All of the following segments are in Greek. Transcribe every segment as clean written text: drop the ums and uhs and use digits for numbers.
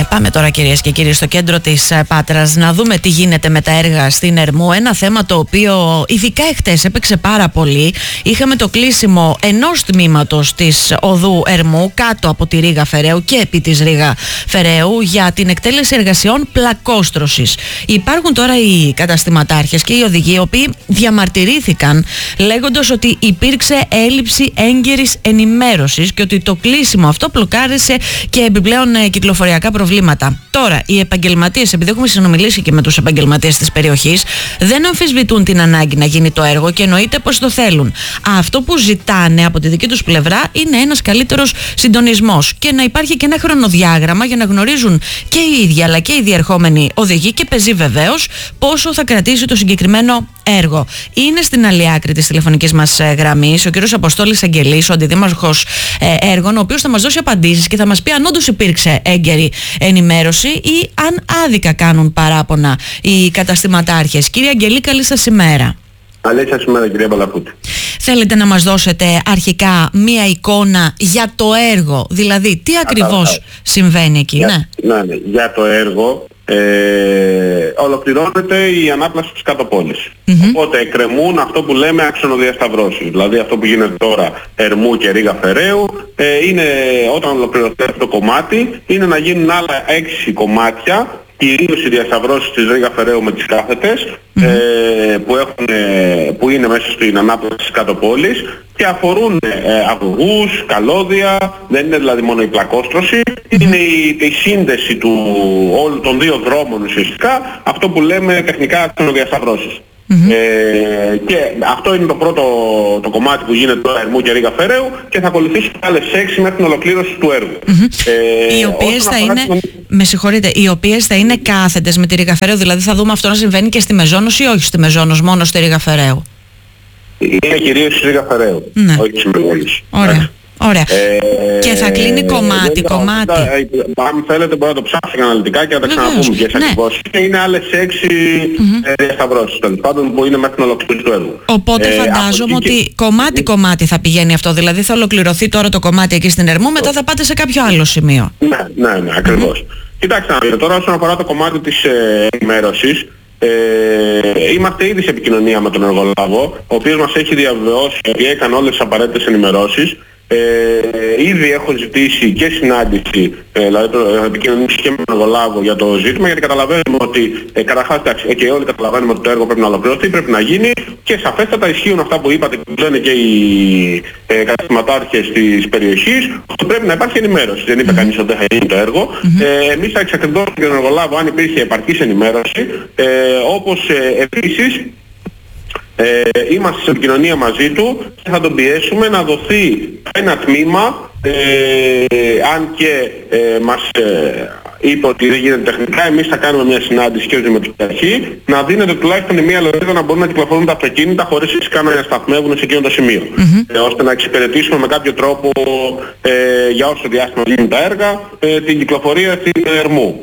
Πάμε τώρα, κυρίες και κύριοι, στο κέντρο της Πάτρας να δούμε τι γίνεται με τα έργα στην Ερμού. Ένα θέμα το οποίο ειδικά εχθές έπαιξε πάρα πολύ. Είχαμε το κλείσιμο ενός τμήματος της οδού Ερμού κάτω από τη Ρήγα Φεραίου και επί της Ρήγα Φεραίου για την εκτέλεση εργασιών πλακόστρωσης. Υπάρχουν τώρα οι καταστηματάρχες και οι οδηγοί οι οποίοι διαμαρτυρήθηκαν λέγοντας ότι υπήρξε έλλειψη έγκαιρης ενημέρωσης και ότι το κλείσιμο αυτό μπλοκάρισε και επιπλέον κυκλοφοριακά προβλήματα. Τώρα, οι επαγγελματίες, επειδή έχουμε συνομιλήσει και με τους επαγγελματίες της περιοχής, δεν αμφισβητούν την ανάγκη να γίνει το έργο και εννοείται πως το θέλουν. Αυτό που ζητάνε από τη δική τους πλευρά είναι ένας καλύτερος συντονισμός και να υπάρχει και ένα χρονοδιάγραμμα για να γνωρίζουν και οι ίδιοι αλλά και οι διερχόμενοι οδηγοί και πεζοί βεβαίως πόσο θα κρατήσει το συγκεκριμένο έργο. Είναι στην άλλη άκρη της τηλεφωνικής μας γραμμής ο κ. Αποστόλης Αγγελής, ο αντιδήμαρχος έργων, ο οποίος θα μας δώσει απαντήσεις και θα μας πει αν όντως υπήρξε έγκαιρη ενημέρωση ή αν άδικα κάνουν παράπονα οι καταστηματάρχες. Κύριε Αγγελή, καλή σας ημέρα. Καλή σας ημέρα, κυρία Παλαφούτη. Θέλετε να μας δώσετε αρχικά μία εικόνα για το έργο, δηλαδή τι ακριβώς συμβαίνει εκεί? Ναι, για το έργο ολοκληρώνεται η ανάπλαση της κάτω πόλης. Οπότε εκκρεμούν αυτό που λέμε αξονοδιασταυρώσεις. Δηλαδή αυτό που γίνεται τώρα Ερμού και Ρήγα Φεραίου είναι όταν ολοκληρωθεί αυτό το κομμάτι είναι να γίνουν άλλα 6 κομμάτια, κυρίως οι διασταυρώσεις της Ρήγα Φεραίου με τις κάθετες που είναι μέσα στην ανάπλαση της κάτω πόλης και αφορούν αγωγούς, καλώδια, δεν είναι δηλαδή μόνο η πλακόστρωση, είναι η σύνδεση του όλων των δύο δρόμων ουσιαστικά, αυτό που λέμε τεχνικά αξονοδιασταυρώσεις. Και αυτό είναι το πρώτο το κομμάτι που γίνεται τώρα Ερμού και Ρήγα Φεραίου και θα ακολουθήσουν άλλες 6 μέχρι την ολοκλήρωση του έργου. Οι οποίες θα είναι, με συγχωρείτε, οι οποίες θα είναι κάθετες με τη Ρήγα Φεραίου, δηλαδή θα δούμε αυτό να συμβαίνει και στη Μεζόνος ή όχι στη Μεζόνος, μόνο στη Ρήγα Φεραίου? Είναι κυρίως στη Ρήγα Φεραίου, όχι στη Μεζόνος. Ωραία. Ωραία. Και θα κλείνει κομμάτι. Αν θέλετε μπορώ να το ψάξω αναλυτικά και να τα ξαναπούμε ποιες ακριβώς. Και είναι άλλες 6 διασταυρώσεις τέλος πάντων που είναι μέχρι την ολοκλήρωση του έργου. Οπότε φαντάζομαι ότι κομμάτι θα πηγαίνει αυτό. Δηλαδή θα ολοκληρωθεί τώρα το κομμάτι εκεί στην Ερμού, μετά θα πάτε σε κάποιο άλλο σημείο. Ναι, ακριβώς. Κοιτάξτε, τώρα όσον αφορά το κομμάτι της ενημέρωσης, είμαστε ήδη σε επικοινωνία με τον εργολάβο, ο οποίος μας έχει διαβεβαιώσει ότι έκανε όλες τις απαραίτητες ενημερώσεις. Ήδη έχω ζητήσει και συνάντηση, δηλαδή επικοινωνήσει και με τον εργολάβο για το ζήτημα, γιατί καταλαβαίνουμε ότι καταρχάς και όλοι καταλαβαίνουμε ότι το έργο πρέπει να ολοκληρωθεί, πρέπει να γίνει και σαφέστατα ισχύουν αυτά που είπατε και που λένε και οι καταστηματάρχες της περιοχής, ότι πρέπει να υπάρχει ενημέρωση. Δεν είπε κανείς ότι δεν θα γίνει το έργο. Εμείς θα εξακριβώσουμε και τον εργολάβο αν υπήρχε επαρκής ενημέρωση, όπως επίσης είμαστε σε επικοινωνία μαζί του και θα τον πιέσουμε να δοθεί ένα τμήμα, αν και μας είπε ότι δεν γίνεται τεχνικά, εμείς θα κάνουμε μια συνάντηση και ως Δημοτική Αρχή, να δίνεται τουλάχιστον μια λωρίδα να μπορούν να κυκλοφορούν τα αυτοκίνητα χωρίς φυσικά να σταθμεύουν σε εκείνο το σημείο. Ώστε να εξυπηρετήσουμε με κάποιο τρόπο για όσο διάστημα γίνουν τα έργα την κυκλοφορία στην Ερμού.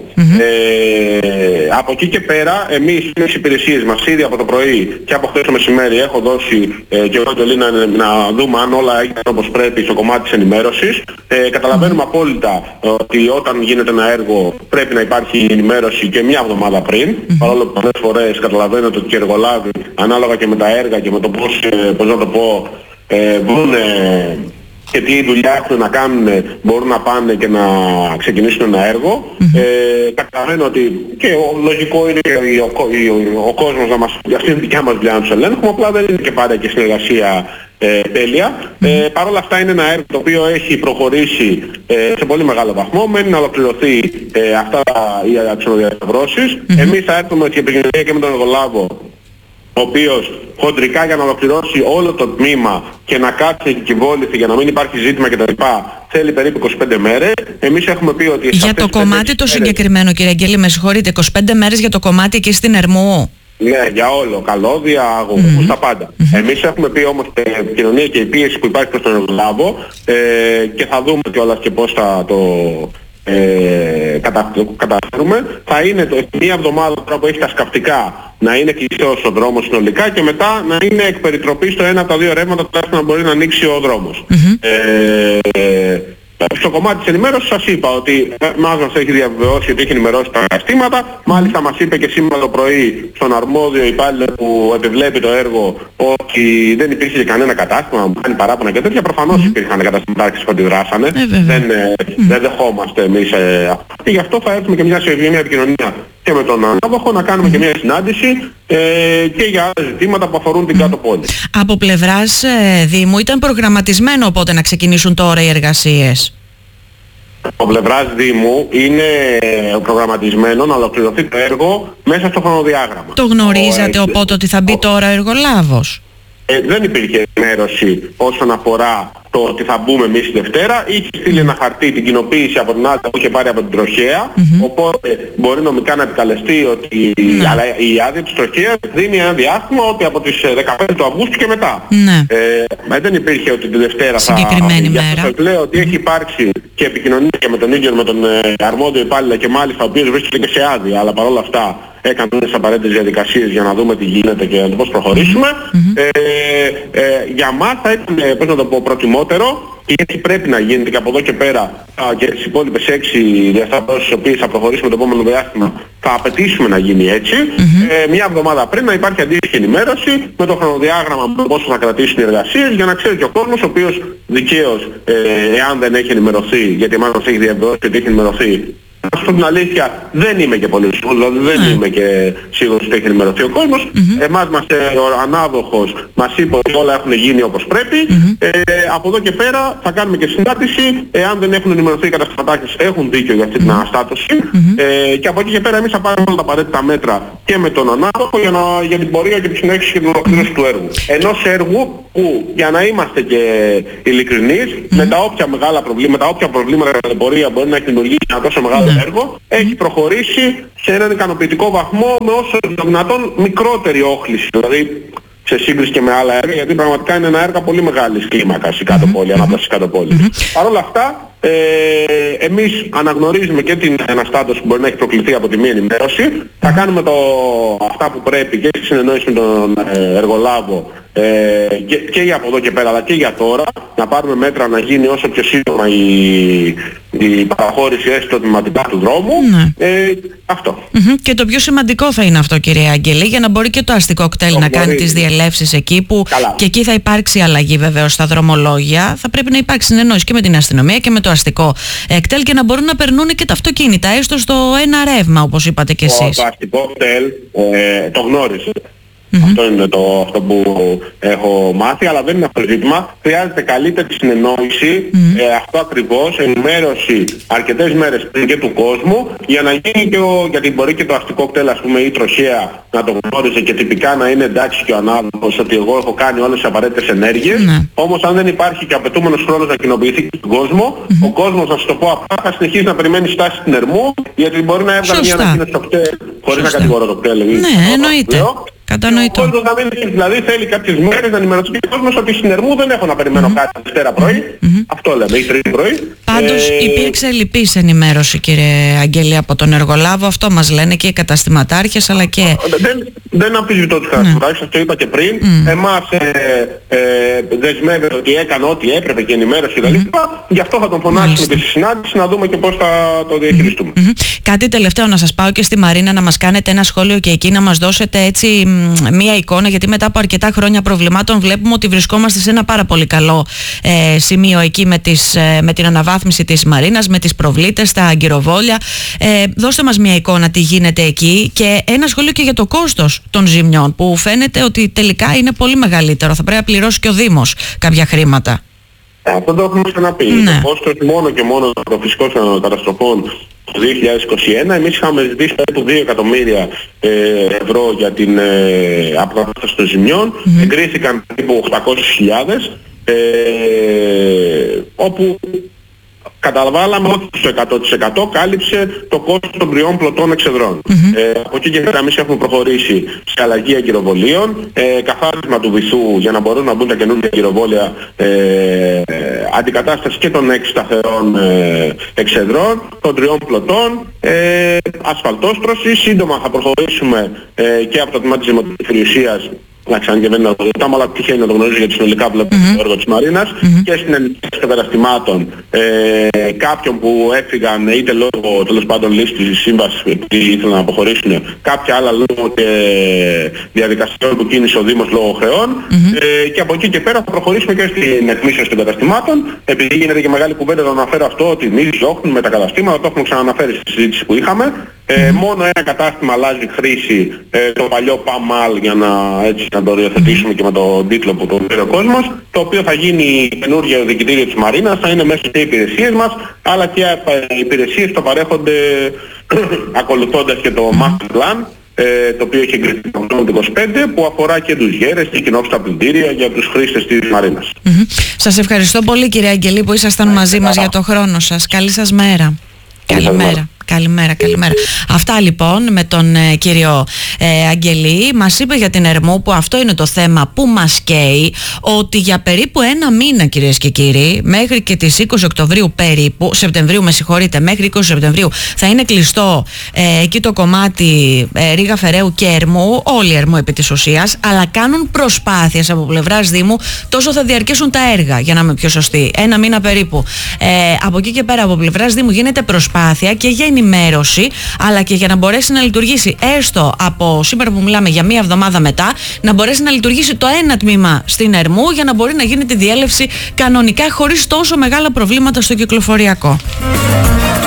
Από εκεί και πέρα εμείς στις υπηρεσίες μας ήδη από το πρωί και από χθες το μεσημέρι έχω δώσει και εγώ και ο Λίνα να δούμε αν όλα έγιναν όπως πρέπει στο κομμάτι της ενημέρωσης. Καταλαβαίνουμε απόλυτα ότι όταν γίνεται ένα έργο πρέπει να υπάρχει ενημέρωση και μια εβδομάδα πριν, παρόλο που πολλές φορές καταλαβαίνετε ότι οι εργολάβοι ανάλογα και με τα έργα και με το πώς να το πω βρούνε και τι δουλειά έχουν να κάνουν, μπορούν να πάνε και να ξεκινήσουν ένα έργο. Καταλαβαίνω ότι και λογικό είναι και ο κόσμος να μας, αυτή είναι η δικιά μας δουλειά να τους ελέγχουμε, απλά δεν είναι και πάντα και συνεργασία τέλεια. Παρ' όλα αυτά είναι ένα έργο το οποίο έχει προχωρήσει σε πολύ μεγάλο βαθμό, μένει να ολοκληρωθεί αυτά οι αξονοδιασταυρώσεις. Εμείς θα έρθουμε και επικοινωνία και με τον εργολάβο, ο οποίος χοντρικά για να ολοκληρώσει όλο το τμήμα και να κάτσει και κυβόληθει για να μην υπάρχει ζήτημα κτλ. Θέλει περίπου 25 μέρες. Εμείς έχουμε πει ότι... Για το κομμάτι το συγκεκριμένο, κύριε Αγγέλη, με συγχωρείτε, 25 μέρες για το κομμάτι εκεί στην Ερμού? Ναι, για όλο. Καλώδια, αγωγούς, τα πάντα. Εμείς έχουμε πει όμως την επικοινωνία και η πίεση που υπάρχει προς τον εργολάβο και θα δούμε κιόλας και πώς θα το καταφέρουμε. Θα είναι μία εβδομάδα τώρα που έχει τα σκαφτικά να είναι κλειστός ο δρόμος συνολικά και μετά να είναι εκ περιτροπής στο ένα από τα δύο ρεύματα τουλάχιστον να μπορεί να ανοίξει ο δρόμος. Στο κομμάτι της ενημέρωσης σας είπα ότι μας έχει διαβεβαιώσει ότι έχει ενημερώσει τα καταστήματα. Μάλιστα μας είπε και σήμερα το πρωί στον αρμόδιο υπάλληλο που επιβλέπει το έργο ότι δεν υπήρχε και κανένα κατάστημα που κάνει παράπονα και τέτοια. Προφανώς υπήρχαν καταστηματάρχες που αντιδράσανε. Δεν δεχόμαστε εμείς αυτό. Και γι' αυτό θα έρθουμε και μια επικοινωνία και με τον ανάδοχο να κάνουμε και μια συνάντηση και για άλλα ζητήματα που αφορούν την κάτω πόλη. Από πλευράς Δήμου ήταν προγραμματισμένο οπότε να ξεκινήσουν τώρα οι εργασίες? Από πλευράς Δήμου είναι προγραμματισμένο να ολοκληρωθεί το έργο μέσα στο χρονοδιάγραμμα. Το γνωρίζατε οπότε ότι θα μπει τώρα ο εργολάβος? Δεν υπήρχε ενημέρωση όσον αφορά το ότι θα μπούμε εμείς τη Δευτέρα. Είχε στείλει ένα χαρτί την κοινοποίηση από την Άλτα που είχε πάρει από την Τροχέα. Οπότε μπορεί νομικά να επικαλεστεί ότι αλλά η άδεια της Τροχέας δίνει ένα διάστημα ότι από τις 15 του Αυγούστου και μετά. Δεν υπήρχε ότι τη Δευτέρα θα... Συγκεκριμένη μέρα. Γι' αυτό λέω ότι έχει υπάρξει και επικοινωνία και με τον ίδιο με τον αρμόδιο υπάλληλο και μάλιστα ο οποίος βρίσκεται και σε άδεια, αλλά παρόλα αυτά έκανε τις απαραίτητες διαδικασίες για να δούμε τι γίνεται και πώς προχωρήσουμε. Για μας θα ήταν, πώς να το πω, προτιμότερο, και έτσι πρέπει να γίνεται και από εδώ και πέρα και τις υπόλοιπες 6 διαστατώσεις τις οποίες θα προχωρήσουμε το επόμενο διάστημα θα απαιτήσουμε να γίνει έτσι. Μια εβδομάδα πριν να υπάρχει αντίστοιχη ενημέρωση με το χρονοδιάγραμμα πόσο θα κρατήσουν οι εργασίες για να ξέρει και ο κόσμος ο οποίος δικαίως εάν δεν έχει ενημερωθεί, γιατί μάλλον έχει διαβεβαιώσει ότι έχει ενημερωθεί. Να σου πω την αλήθεια, δεν είμαι και πολύ σίγουρος, δηλαδή δεν είμαι και σίγουρος ότι έχει ενημερωθεί ο κόσμος. Εμάς ο ανάδοχος μας είπε ότι όλα έχουν γίνει όπως πρέπει. Από εδώ και πέρα θα κάνουμε και συνάντηση. Εάν δεν έχουν ενημερωθεί οι καταστηματάρχες έχουν δίκιο για αυτή την αναστάτωση. Και από εκεί και πέρα εμείς θα πάρουμε όλα τα απαραίτητα μέτρα και με τον ανάδοχο για την πορεία και τη συνέχιση και την ολοκλήρωση του έργου. Ενός έργου που, για να είμαστε και ειλικρινείς, με τα όποια μεγάλα προβλήματα, όποια προβλήματα κατά την πορεία μπορεί να έχει δημιουργήσει ένα τόσο μεγάλο έργο, έχει προχωρήσει σε έναν ικανοποιητικό βαθμό με όσο δυνατόν μικρότερη όχληση. Δηλαδή σε σύγκριση και με άλλα έργα, γιατί πραγματικά είναι ένα έργο πολύ μεγάλης κλίμακας η κάτω πόλη, ανάπτυξη κάτω πόλη. Παρ' όλα αυτά, εμείς αναγνωρίζουμε και την αναστάτωση που μπορεί να έχει προκληθεί από τη μη ενημέρωση. Θα κάνουμε αυτά που πρέπει και στη συνεννόηση με τον εργολάβο και για από εδώ και πέρα, αλλά και για τώρα, να πάρουμε μέτρα να γίνει όσο πιο σύντομα η παραχώρηση έστω τμηματικά του δρόμου. Αυτό. Και το πιο σημαντικό θα είναι αυτό, κύριε Αγγελή, για να μπορεί και το αστικό κτέλ να κάνει τις διελεύσεις εκεί που και εκεί θα υπάρξει αλλαγή βεβαίως στα δρομολόγια. Θα πρέπει να υπάρξει συνεννόηση και με την αστυνομία και με το αστικό κτέλ και να μπορούν να περνούν και τα αυτοκίνητα έστω στο ένα ρεύμα, όπως είπατε κι εσείς. Το αστικό κτέλ το γνώρισε. Αυτό είναι αυτό που έχω μάθει, αλλά δεν είναι αυτό το ζήτημα. Χρειάζεται καλύτερη συνεννόηση, αυτό ακριβώς, ενημέρωση αρκετές μέρες πριν και του κόσμου, για να γίνει γιατί μπορεί και το αστικό κτέλ, ας πούμε, η Τροχέα να το γνώριζε και τυπικά να είναι εντάξει και ο ανάδοχος ότι εγώ έχω κάνει όλες τις απαραίτητες ενέργειες. Όμως αν δεν υπάρχει και απαιτούμενος χρόνος να κοινοποιηθεί στον κόσμο, ο κόσμος, να σας το πω απλά, θα συνεχίσει να περιμένει στάση στην Ερμού, γιατί μπορεί να έβγαλε μια ανακοίνωση στο κτέλ, χωρίς να κατηγορώ το κτέλ. Ναι, εννοείται. Κατανοητό. Ο κόσμος να μην, δηλαδή θέλει κάποιες μέρες να ενημερωθεί και ο κόσμος ότι στην Ερμού δεν έχω να περιμένω κάτι Δευτέρα πρωί. Αυτό λέμε, ή Τρίτη πρωί. Πάντως υπήρξε λυπής ενημέρωση, κύριε Αγγέλη, από τον εργολάβο. Αυτό μας λένε και οι καταστηματάρχες, αλλά και... Δεν αμφισβητώ τους καταστηματάρχες, σας το είπα και πριν. Εμάς δεσμεύεται ότι έκανε ό,τι έπρεπε και ενημέρωση κτλ. Γι' αυτό θα τον φωνάσουμε και στη συνάντηση να δούμε και πώς θα το διαχειριστούμε. Κάτι τελευταίο να σας πάω και στη Μαρίνα να μας κάνετε ένα σχόλιο και εκεί να μας δώσετε έτσι μία εικόνα, γιατί μετά από αρκετά χρόνια προβλημάτων βλέπουμε ότι βρισκόμαστε σε ένα πάρα πολύ καλό σημείο εκεί με την αναβάθμιση της Μαρίνας, με τις προβλήτες, τα αγκυροβόλια. Δώστε μας μία εικόνα τι γίνεται εκεί και ένα σχόλιο και για το κόστος των ζημιών που φαίνεται ότι τελικά είναι πολύ μεγαλύτερο. Θα πρέπει να πληρώσει και ο Δήμος κάποια χρήματα. Αυτό το έχουμε ξαναπεί. Το κόστος μόνο και μόνο των φυσικών καταστροφών το 2021 εμείς είχαμε ζητήσει περίπου 2 εκατομμύρια ευρώ για την αποκατάσταση των ζημιών. Εγκρίθηκαν περίπου 800.000 όπου καταλαβάλαμε ότι το 100% κάλυψε το κόστος των τριών πλωτών εξεδρών. Από εκεί και πέρα εμείς έχουμε προχωρήσει σε αλλαγή αγκυροβολίων, καθάρισμα του βυθού για να μπορούν να μπουν τα καινούργια αγκυροβόλια, αντικατάσταση και των 6 σταθερών εξεδρών, των τριών πλωτών, ασφαλτόστρωση. Σύντομα θα προχωρήσουμε και από το τμήμα της δημοτικής περιουσίας Εντάξει, αν και δεν είναι αρκετά, αλλά τυχαίνει να το γνωρίζει γιατί συνολικά βλέπω το έργο της Μαρίνας και στην ενίσχυση καταστημάτων κάποιων που έφυγαν είτε λόγω τέλος πάντων λύσης της σύμβασης επειδή ήθελαν να αποχωρήσουν, κάποια άλλα λόγω και διαδικασιών που κίνησε ο Δήμος λόγω χρεών και από εκεί και πέρα θα προχωρήσουμε και στην εκμίσωση των καταστημάτων, επειδή γίνεται και μεγάλη κουβέντα να αναφέρω αυτό ότι μη ζόχνουν με τα καταστήματα, το έχουμε ξαναναφέρει στη συζήτηση που είχαμε. Μόνο ένα κατάστημα αλλάζει χρήση, το παλιό ΠΑΜΑΛ, για να, έτσι, να το οριοθετήσουμε και με τον τίτλο που το πήρε ο κόσμος, το οποίο θα γίνει καινούργιο διοικητήριο της Μαρίνας, θα είναι μέσα και οι υπηρεσίες μας, αλλά και οι υπηρεσίες που παρέχονται ακολουθώντας και το Master Plan, το οποίο έχει εγκριθεί το 2025, που αφορά και τους γέρες και κοινόψητα πλυντήρια για τους χρήστες της Μαρίνας. Σας ευχαριστώ πολύ, κύριε Αγγελή, που ήσασταν μαζί μας για το χρόνο σας. Καλή σας μέρα. Καλημέρα. Καλημέρα. Αυτά λοιπόν με τον κύριο Αγγελή. Μας είπε για την Ερμού, που αυτό είναι το θέμα που μας καίει, ότι για περίπου ένα μήνα, κυρίες και κύριοι, μέχρι και τις 20 Οκτωβρίου Σεπτεμβρίου μέχρι 20 Σεπτεμβρίου θα είναι κλειστό εκεί το κομμάτι Ρήγα Φεραίου και Ερμού, όλη η Ερμού επί της ουσίας, αλλά κάνουν προσπάθειες από πλευράς Δήμου, τόσο θα διαρκέσουν τα έργα, για να είμαι πιο σωστή, ένα μήνα περίπου. Από εκεί και πέρα από πλευράς Δήμου γίνεται προσπάθεια και για ενημέρωση, αλλά και για να μπορέσει να λειτουργήσει έστω από σήμερα που μιλάμε για μία εβδομάδα μετά, να μπορέσει να λειτουργήσει το ένα τμήμα στην Ερμού για να μπορεί να γίνει τη διέλευση κανονικά χωρίς τόσο μεγάλα προβλήματα στο κυκλοφοριακό.